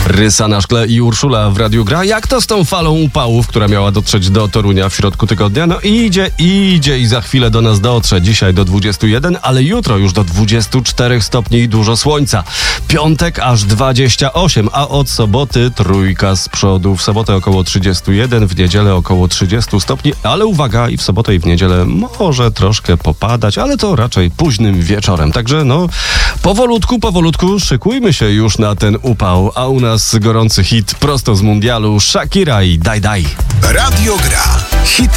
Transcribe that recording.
Rysa na szkle i Urszula w Radiu Gra. Jak to z tą falą upałów, która miała dotrzeć do Torunia w środku tygodnia? No idzie i za chwilę do nas dotrze. Dzisiaj do 21, ale jutro już do 24 stopni i dużo słońca. Piątek aż 28, a od soboty trójka z przodu. W sobotę około 31, w niedzielę około 30 stopni, ale uwaga, i w sobotę i w niedzielę może troszkę popadać, ale to raczej późnym wieczorem. Także powolutku szykujmy się już na ten upał, a u nas gorący hit prosto z mundialu Shakira i Daj Daj. Radio Gra. Hity